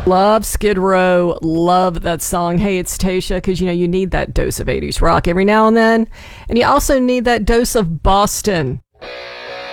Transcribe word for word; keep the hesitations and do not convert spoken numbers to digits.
Love Skid Row. Love that song. Hey, it's Tasha, because, you know, you need that dose of eighties rock every now and then. And you also need that dose of Boston.